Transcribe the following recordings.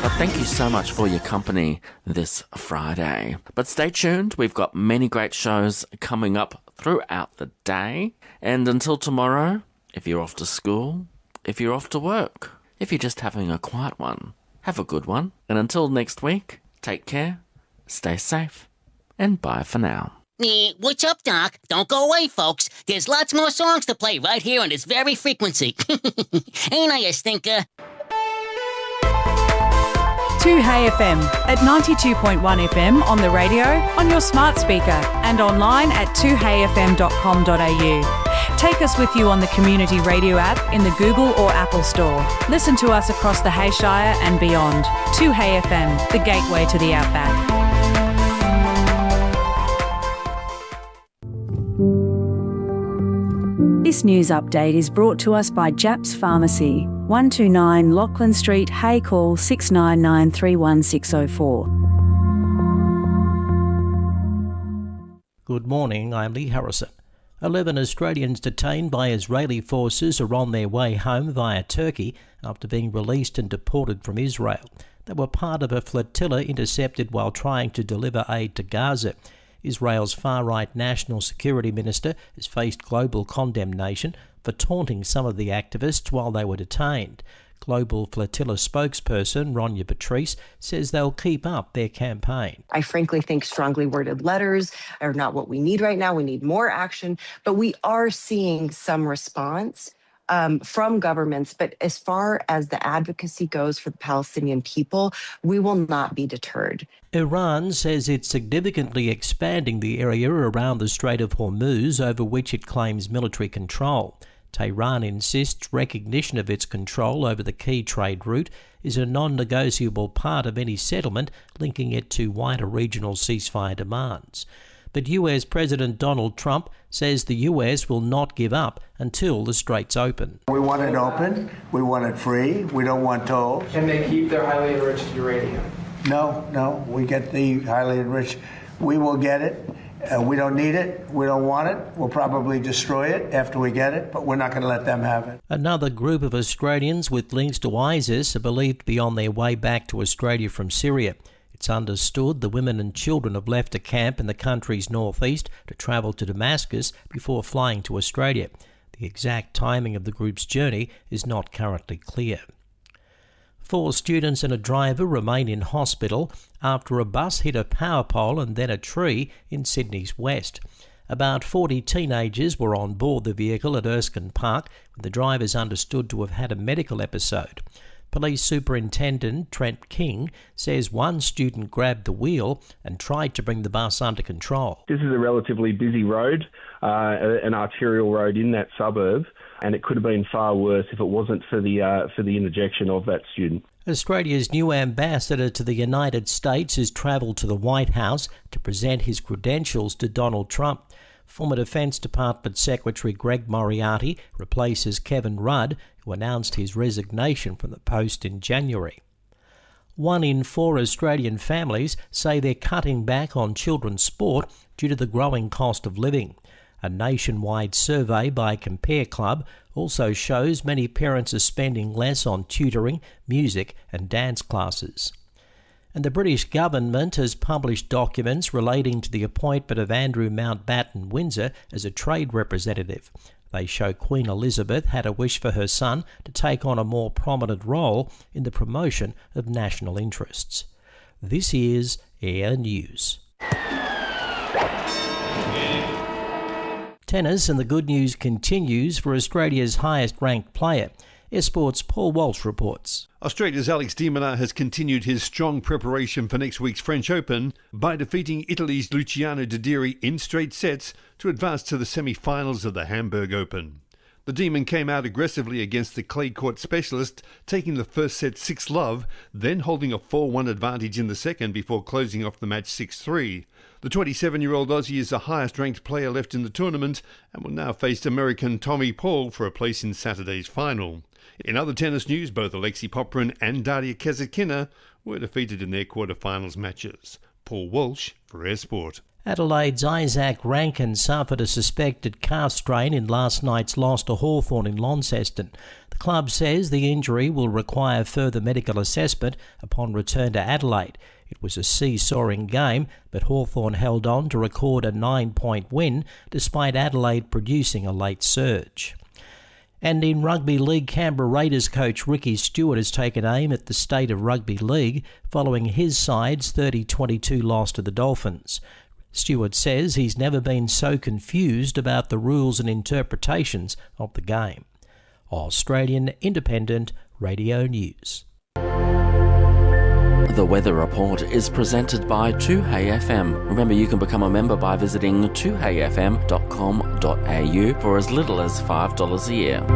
But thank you so much for your company this Friday. But stay tuned, we've got many great shows coming up throughout the day. And until tomorrow, if you're off to school, if you're off to work, if you're just having a quiet one, have a good one. And until next week, take care, stay safe, and bye for now. What's up, Doc? Don't go away, folks. There's lots more songs to play right here on this very frequency. Ain't I a stinker? 2Hey FM at 92.1 FM on the radio, on your smart speaker and online at 2heyfm.com.au. Take us with you on the Community Radio app in the Google or Apple Store. Listen to us across the Hayshire and beyond. 2Hey FM, the gateway to the outback. This news update is brought to us by Japs Pharmacy, 129 Lachlan Street, Hay, call 699 31604. Good morning, I'm Lee Harrison. 11 Australians detained by Israeli forces are on their way home via Turkey after being released and deported from Israel. They were part of a flotilla intercepted while trying to deliver aid to Gaza. Israel's far-right National Security Minister has faced global condemnation for taunting some of the activists while they were detained. Global Flotilla spokesperson Ronya Patrice says they'll keep up their campaign. I frankly think strongly worded letters are not what we need right now. We need more action, but we are seeing some response from governments. But as far as the advocacy goes for the Palestinian people, we will not be deterred. Iran says it's significantly expanding the area around the Strait of Hormuz over which it claims military control. Tehran insists recognition of its control over the key trade route is a non-negotiable part of any settlement linking it to wider regional ceasefire demands. But US President Donald Trump says the US will not give up until the strait's open. We want it open, we want it free, we don't want tolls. Can they keep their highly enriched uranium? No, we get the highly enriched. We will get it. We don't need it. We don't want it. We'll probably destroy it after we get it, but we're not going to let them have it. Another group of Australians with links to ISIS are believed to be on their way back to Australia from Syria. It's understood the women and children have left a camp in the country's northeast to travel to Damascus before flying to Australia. The exact timing of the group's journey is not currently clear. 4 students and a driver remain in hospital after a bus hit a power pole and then a tree in Sydney's west. About 40 teenagers were on board the vehicle at Erskine Park when the driver is understood to have had a medical episode. Police Superintendent Trent King says one student grabbed the wheel and tried to bring the bus under control. This is a relatively busy road, an arterial road in that suburb, and it could have been far worse if it wasn't for the interjection of that student. Australia's new ambassador to the United States has travelled to the White House to present his credentials to Donald Trump. Former Defence Department Secretary Greg Moriarty replaces Kevin Rudd, who announced his resignation from the post in January. 1 in 4 Australian families say they're cutting back on children's sport due to the growing cost of living. A nationwide survey by Compare Club also shows many parents are spending less on tutoring, music and dance classes. And the British government has published documents relating to the appointment of Andrew Mountbatten Windsor as a trade representative. They show Queen Elizabeth had a wish for her son to take on a more prominent role in the promotion of national interests. This is Air News. Tennis, and the good news continues for Australia's highest-ranked player. Sport's Paul Walsh reports. Australia's Alex de Minaur has continued his strong preparation for next week's French Open by defeating Italy's Luciano Dideri in straight sets to advance to the semi-finals of the Hamburg Open. The Demon came out aggressively against the clay court specialist, taking the first set 6-love, then holding a 4-1 advantage in the second before closing off the match 6-3. The 27-year-old Aussie is the highest-ranked player left in the tournament and will now face American Tommy Paul for a place in Saturday's final. In other tennis news, both Alexei Popyrin and Daria Kasatkina were defeated in their quarter-finals matches. Paul Walsh for Air Sport. Adelaide's Isaac Rankin suffered a suspected calf strain in last night's loss to Hawthorn in Launceston. The club says the injury will require further medical assessment upon return to Adelaide. It was a seesawing game, but Hawthorn held on to record a 9-point win despite Adelaide producing a late surge. And in Rugby League, Canberra Raiders coach Ricky Stewart has taken aim at the state of rugby league following his side's 30-22 loss to the Dolphins. Stewart says he's never been so confused about the rules and interpretations of the game. Australian Independent Radio News. The Weather Report is presented by 2HeyFM. Remember, you can become a member by visiting 2heyfm.com.au for as little as $5 a year.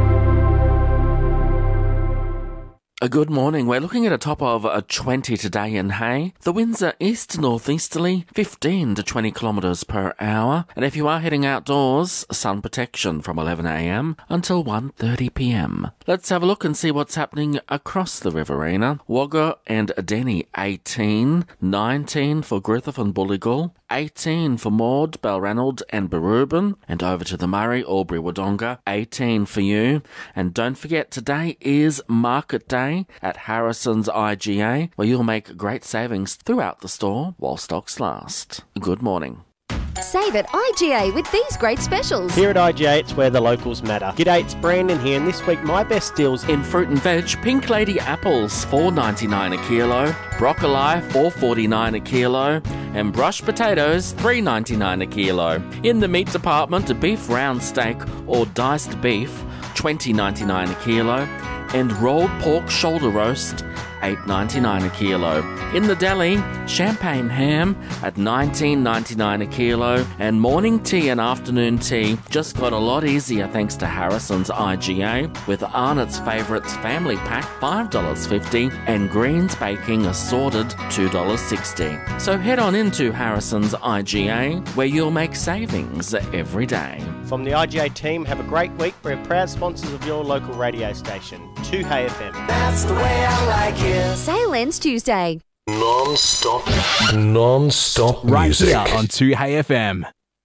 A good morning. We're looking at a top of 20 today in Hay. The winds are east-northeasterly, 15 to 20 kilometres per hour. And if you are heading outdoors, sun protection from 11 a.m. until 1:30 p.m. Let's have a look and see what's happening across the Riverina. Wagga and Denny, 18. 19 for Griffith and Bulligal. 18 for Maud, Balranald and Berubin. And over to the Murray, Albury, Wodonga. 18 for you. And don't forget, today is Market Day at Harrison's IGA, where you'll make great savings throughout the store while stocks last. Good morning. Save at IGA with these great specials. Here at IGA, it's where the locals matter. G'day, it's Brandon here, and this week my best deals in fruit and veg: Pink Lady apples, $4.99 a kilo, broccoli, $4.49 a kilo, and brushed potatoes, $3.99 a kilo. In the meat department, a beef round steak or diced beef, $20.99 a kilo, and rolled pork shoulder roast, $8.99 a kilo. In the deli, champagne ham at $19.99 a kilo, and morning tea and afternoon tea just got a lot easier thanks to Harrison's IGA, with Arnott's Favourites Family Pack $5.50 and Greens Baking Assorted $2.60. So head on into Harrison's IGA, where you'll make savings every day. From the IGA team, have a great week. We're proud sponsors of your local radio station, 2HeyFM. That's the way I like it. Sale ends Tuesday. Non-stop right music. Here on 2HeyFM.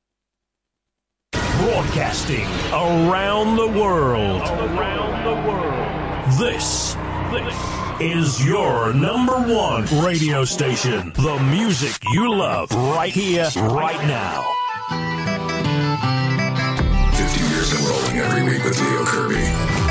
Broadcasting around the world. This is your number one radio station. The music you love right here, right now. 50 years and rolling every week with Leo Kirby.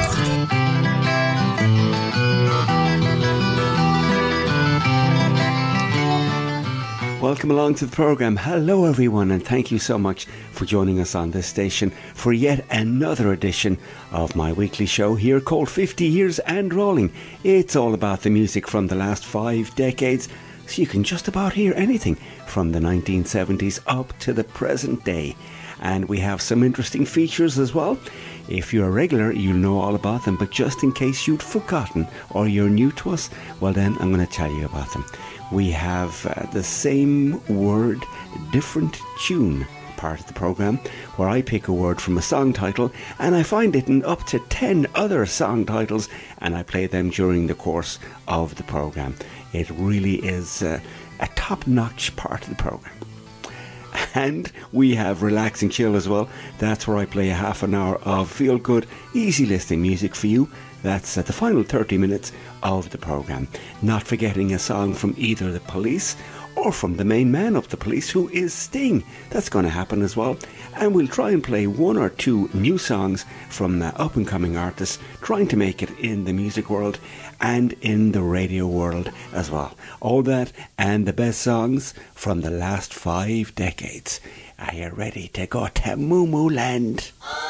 Welcome along to the programme. Hello everyone, and thank you so much for joining us on this station for yet another edition of my weekly show here called 50 Years and Rolling. It's all about the music from the last 5 decades, so you can just about hear anything from the 1970s up to the present day. And we have some interesting features as well. If you're a regular, you'll know all about them, but just in case you'd forgotten or you're new to us, well then I'm going to tell you about them. We have the same word, different tune part of the programme, where I pick a word from a song title and I find it in up to 10 other song titles and I play them during the course of the programme. It really is a top-notch part of the programme. And we have Relax and Chill as well. That's where I play a half an hour of feel-good, easy listening music for you. That's at the final 30 minutes of the programme. Not forgetting a song from either the Police or from the main man of the Police, who is Sting. That's going to happen as well. And we'll try and play 1 or 2 new songs from up-and-coming artists trying to make it in the music world and in the radio world as well. All that and the best songs from the last 5 decades. Are you ready to go to Moo Moo Land?